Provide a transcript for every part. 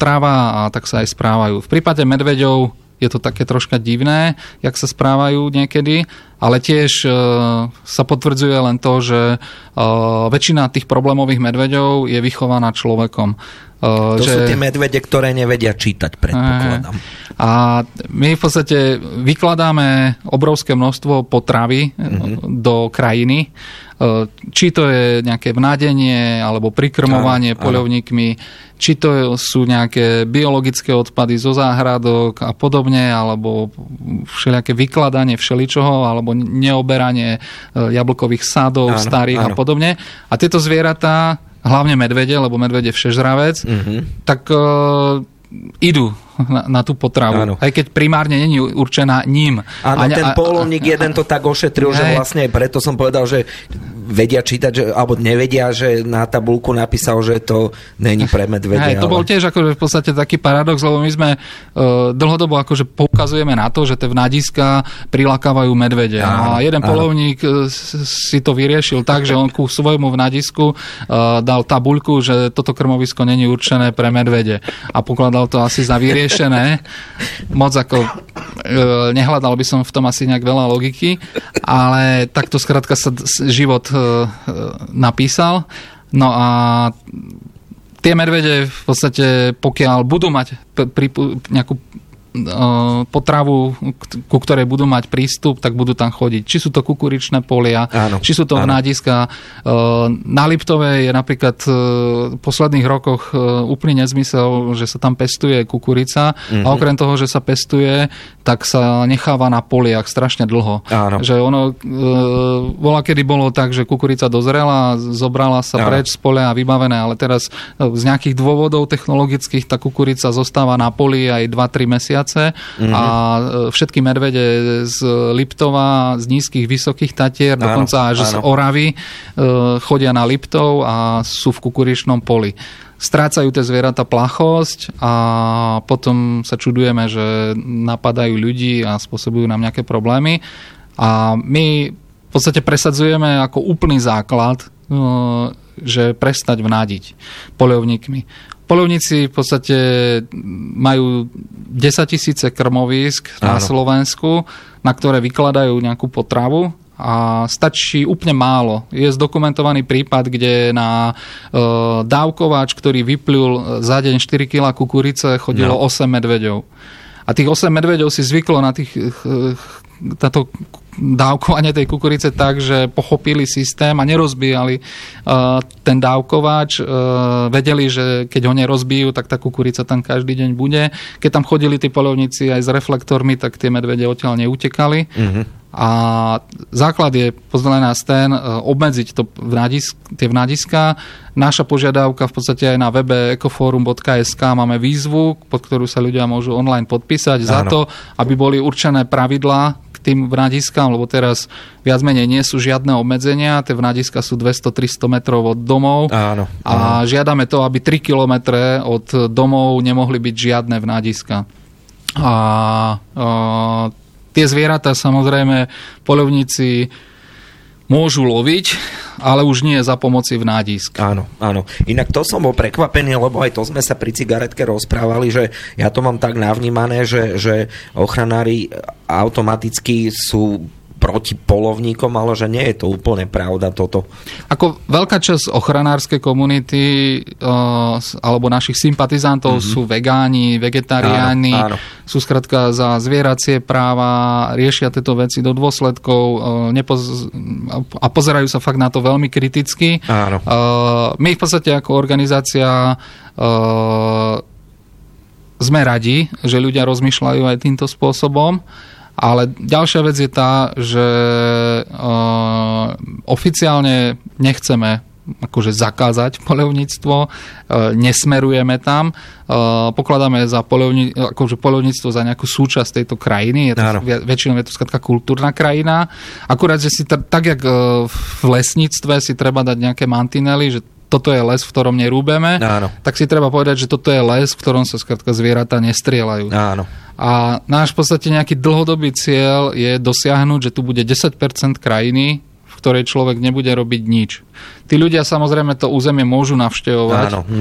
strava a tak sa aj správajú. V prípade medveďov je to také troška divné, jak sa správajú niekedy, ale tiež sa potvrdzuje len to, že väčšina tých problémových medveďov je vychovaná človekom. To sú tie medvede, ktoré nevedia čítať, predpokladám. A my v podstate vykladáme obrovské množstvo potravy do krajiny. Či to je nejaké vnadenie alebo prikrmovanie poľovníkmi, či to sú nejaké biologické odpady zo záhradok a podobne, alebo všelijaké vykladanie všeličoho, alebo neoberanie jablkových sadov starých a podobne. A tieto zvieratá, hlavne medvede, lebo medvede je všežravec, tak idú na tú potravu. Áno. Aj keď primárne není určená ním. Áno, ten poľovník jeden to tak ošetril, že vlastne preto som povedal, že vedia čítať, alebo nevedia, že na tabuľku napísal, že to není pre medvedia. To bol tiež akože v podstate taký paradox, lebo my sme dlhodobo akože poukazujeme na to, že tie vnadiská prilákávajú medvede. A jeden poľovník si to vyriešil tak, že on ku svojmu vnadisku dal tabuľku, že toto krmovisko není určené pre medvede. A pokladal to asi za vyriešené. Moc ako nehľadal by som v tom asi nejak veľa logiky, ale takto skrátka sa život napísal. No a tie medvede v podstate, pokiaľ budú mať nejakú potravu, ku ktorej budú mať prístup, tak budú tam chodiť. Či sú to kukuričné polia, či sú to vnadiska. Na Liptove je napríklad v posledných rokoch úplný nezmysel, že sa tam pestuje kukurica a okrem toho, že sa pestuje, tak sa necháva na poliach strašne dlho. Že ono kedy bolo tak, že kukurica dozrela, zobrala sa preč z polia a vybavené, ale teraz z nejakých dôvodov technologických tá kukurica zostáva na poli aj 2-3 mesiace a všetky medvede z Liptova, z nízkych, vysokých Tatier, dokonca až z Oravy chodia na Liptov a sú v kukuričnom poli. Strácajú tie zvieratá plachosť a potom sa čudujeme, že napadajú ľudí a spôsobujú nám nejaké problémy. A my v podstate presadzujeme ako úplný základ, že prestať vnádiť poľovníkmi. Poľovníci v podstate majú 10 000 krmovísk na Slovensku, na ktoré vykladajú nejakú potravu a stačí úplne málo. Je zdokumentovaný prípad, kde na dávkovač, ktorý vyplul za deň 4 kg kukurice, chodilo 8 medveďov. A tých 8 medveďov si zvyklo na táto dávkovanie tej kukurice tak, že pochopili systém a nerozbíjali ten dávkovač. Vedeli, že keď ho nerozbijú, tak tá kukurica tam každý deň bude. Keď tam chodili tí poľovníci aj s reflektormi, tak tie medvede odtiaľ neutekali. A základ je podľa nás ten obmedziť tie vnadiská. Naša požiadavka v podstate aj na webe ecoforum.sk máme výzvu, pod ktorú sa ľudia môžu online podpísať za to, aby boli určené pravidlá tým vnadiskám, lebo teraz viac menej nie sú žiadne obmedzenia, tie vnadiska sú 200-300 metrov od domov a žiadame to, aby 3 kilometre od domov nemohli byť žiadne vnadiska. A tie zvieratá samozrejme poľovníci môžu loviť, ale už nie za pomoci vnádisk. Áno. Inak to som bol prekvapený, lebo aj to sme sa pri cigaretke rozprávali, že ja to mám tak navnímané, že ochranári automaticky sú proti poľovníkom, ale že nie je to úplne pravda toto. Ako veľká časť ochranárskej komunity alebo našich sympatizantov sú vegáni, vegetariáni, sú skrátka za zvieracie práva, riešia tieto veci do dôsledkov a pozerajú sa fakt na to veľmi kriticky. My v podstate ako organizácia sme radi, že ľudia rozmýšľajú aj týmto spôsobom. Ale ďalšia vec je tá, že oficiálne nechceme akože zakázať poľovníctvo, nesmerujeme tam, pokladáme za poľovníctvo za nejakú súčasť tejto krajiny, je to, väčšinou je to skrátka kultúrna krajina, akurát, že si tak jak v lesníctve si treba dať nejaké mantinely, že toto je les, v ktorom nerúbeme, tak si treba povedať, že toto je les, v ktorom sa skrátka zvieratá nestrieľajú. A náš v podstate nejaký dlhodobý cieľ je dosiahnuť, že tu bude 10% krajiny, v ktorej človek nebude robiť nič. Tí ľudia samozrejme to územie môžu navštevovať.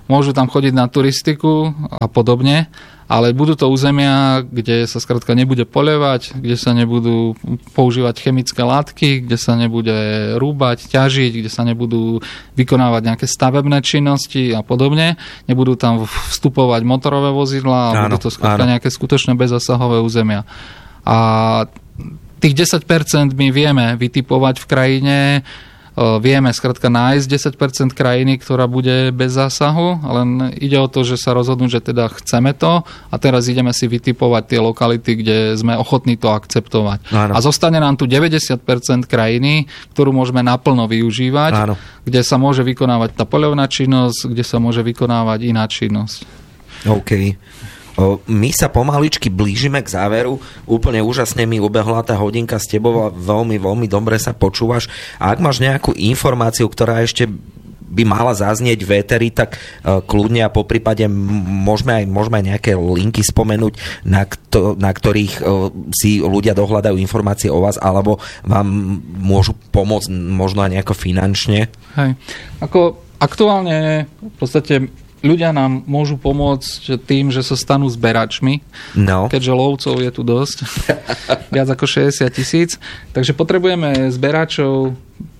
môžu tam chodiť na turistiku a podobne, ale budú to územia, kde sa skrátka nebude poľovať, kde sa nebudú používať chemické látky, kde sa nebude rúbať, ťažiť, kde sa nebudú vykonávať nejaké stavebné činnosti a podobne. Nebudú tam vstupovať motorové vozidlá a budú to skrátka nejaké skutočné bezzasahové územia. A tých 10% my vieme vytipovať v krajine, vieme skrátka nájsť 10% krajiny, ktorá bude bez zásahu, len ide o to, že sa rozhodnú, že teda chceme to a teraz ideme si vytipovať tie lokality, kde sme ochotní to akceptovať. Áno. A zostane nám tu 90% krajiny, ktorú môžeme naplno využívať, áno, kde sa môže vykonávať tá poľovná činnosť, kde sa môže vykonávať iná činnosť. OK. My sa pomaličky blížime k záveru. Úplne úžasne mi ubehla tá hodinka s tebou a veľmi, veľmi dobre sa počúvaš. A ak máš nejakú informáciu, ktorá ešte by mala zaznieť v éteri, tak kľudne a poprípade môžeme aj nejaké linky spomenúť, na ktorých si ľudia dohľadajú informácie o vás, alebo vám môžu pomôcť možno aj nejako finančne. Hej. Ako aktuálne v podstate ľudia nám môžu pomôcť tým, že sa stanú zberačmi, keďže lovcov je tu dosť, viac ako 60,000. Takže potrebujeme zberačov,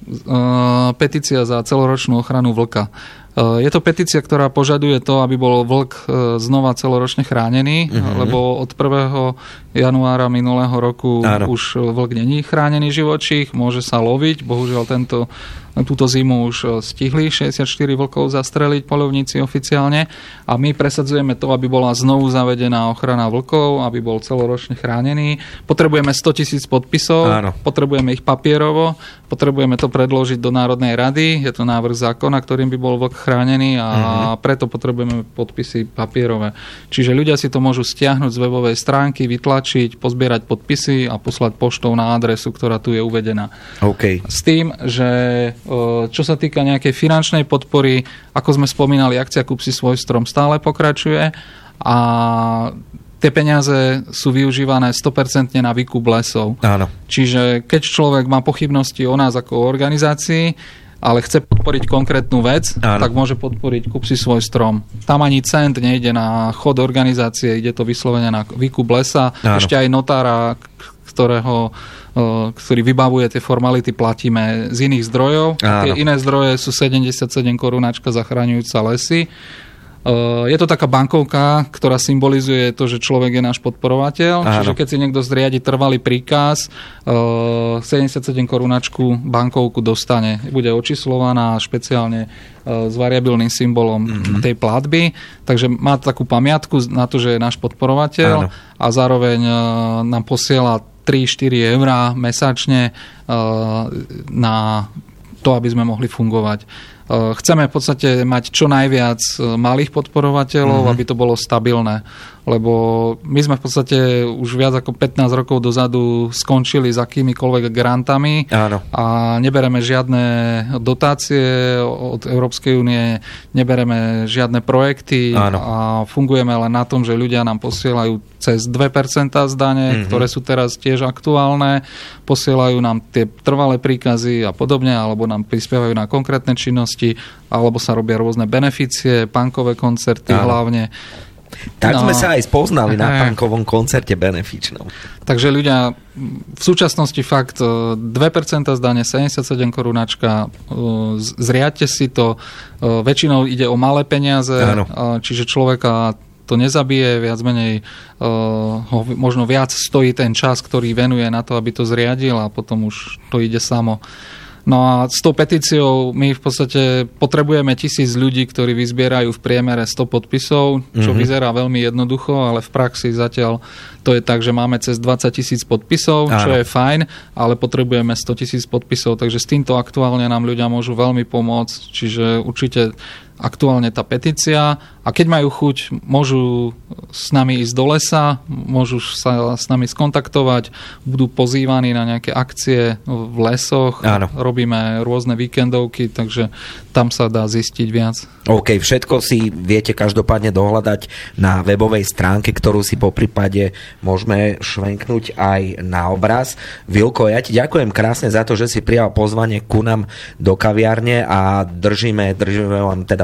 petícia za celoročnú ochranu vlka. Je to petícia, ktorá požaduje to, aby bol vlk znova celoročne chránený, lebo od 1. januára minulého roku už vlk není chránený živočích, môže sa loviť. Bohužiaľ túto zimu už stihli 64 vlkov zastreliť poľovníci oficiálne a my presadzujeme to, aby bola znovu zavedená ochrana vlkov, aby bol celoročne chránený. Potrebujeme 100,000 podpisov, potrebujeme ich papierovo, potrebujeme to predložiť do Národnej rady, je to návrh zákona, ktorým by bol vlk chránený a preto potrebujeme podpisy papierové. Čiže ľudia si to môžu stiahnuť z webovej stránky, vytlačiť, pozbierať podpisy a poslať poštou na adresu, ktorá tu je uvedená. Okay. S tým, že čo sa týka nejakej finančnej podpory, ako sme spomínali, akcia Kúp si svoj strom stále pokračuje a tie peniaze sú využívané 100% na výkup lesov. Áno. Čiže keď človek má pochybnosti o nás ako o organizácii, ale chce podporiť konkrétnu vec, tak môže podporiť Kúp si svoj strom. Tam ani cent nejde na chod organizácie, ide to vyslovene na výkup lesa. Ešte aj notára, ktorý vybavuje tie formality, platíme z iných zdrojov. Tie iné zdroje sú 77 korunáčka zachraňujúca lesy. Je to taká bankovka, ktorá symbolizuje to, že človek je náš podporovateľ. Čiže keď si niekto zriadi trvalý príkaz, 77 korunáčku bankovku dostane. Bude očíslovaná špeciálne s variabilným symbolom tej platby. Takže má takú pamiatku na to, že je náš podporovateľ a zároveň nám posiela 3-4 eurá mesačne na to, aby sme mohli fungovať. Chceme v podstate mať čo najviac malých podporovateľov, aby to bolo stabilné. Lebo my sme v podstate už viac ako 15 rokov dozadu skončili s akýmikoľvek grantami a nebereme žiadne dotácie od Európskej únie, nebereme žiadne projekty a fungujeme len na tom, že ľudia nám posielajú cez 2% z dane, ktoré sú teraz tiež aktuálne, posielajú nám tie trvalé príkazy a podobne, alebo nám prispievajú na konkrétne činnosti, alebo sa robia rôzne beneficie, punkové koncerty hlavne. Tak sme sa aj spoznali na punkovom koncerte benefičnom. Takže ľudia, v súčasnosti fakt 2% z dane, 77 korunáčka, zriadte si to, väčšinou ide o malé peniaze, čiže človeka to nezabije, viac menej ho možno viac stojí ten čas, ktorý venuje na to, aby to zriadil a potom už to ide samo. No a s tou petíciou my v podstate potrebujeme 1000 ľudí, ktorí vyzbierajú v priemere 100 podpisov, čo vyzerá veľmi jednoducho, ale v praxi zatiaľ to je tak, že máme cez 20,000 podpisov, čo je fajn, ale potrebujeme 100,000 podpisov, takže s týmto aktuálne nám ľudia môžu veľmi pomôcť, čiže určite aktuálne tá petícia a keď majú chuť, môžu s nami ísť do lesa, môžu sa s nami skontaktovať, budú pozývaní na nejaké akcie v lesoch, robíme rôzne víkendovky, takže tam sa dá zistiť viac. OK, všetko si viete každopádne dohľadať na webovej stránke, ktorú si poprípade môžeme švenknúť aj na obraz. Vilko, ja ti ďakujem krásne za to, že si prijal pozvanie ku nám do kaviarne a držíme vám teda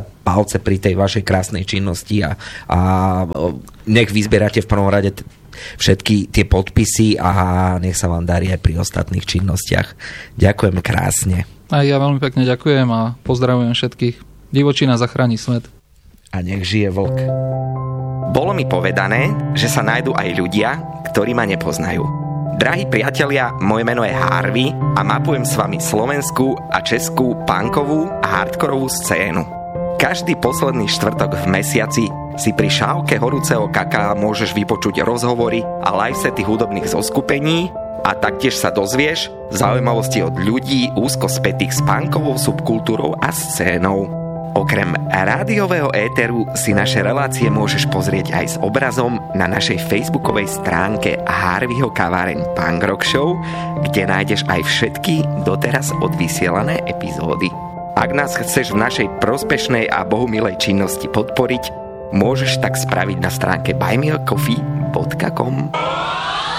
palce pri tej vašej krásnej činnosti a nech vyzbierate v prvom rade všetky tie podpisy a nech sa vám darí aj pri ostatných činnostiach. Ďakujem krásne. A ja veľmi pekne ďakujem a pozdravujem všetkých. Divočina zachráni svet. A nech žije vlk. Bolo mi povedané, že sa nájdú aj ľudia, ktorí ma nepoznajú. Drahí priatelia, moje meno je Harvey a mapujem s vami slovenskú a českú punkovú a hardkorovú scénu. Každý posledný štvrtok v mesiaci si pri šálke horúceho kaká môžeš vypočuť rozhovory a livesety hudobných zoskupení a taktiež sa dozvieš zaujímavosti od ľudí úzko spätých s punkovou subkultúrou a scénou. Okrem rádiového éteru si naše relácie môžeš pozrieť aj s obrazom na našej facebookovej stránke Harveyho kaváreň Punk Rock Show, kde nájdeš aj všetky doteraz odvysielané epizódy. Ak nás chceš v našej prospešnej a bohumilej činnosti podporiť, môžeš tak spraviť na stránke buymeacoffee.com.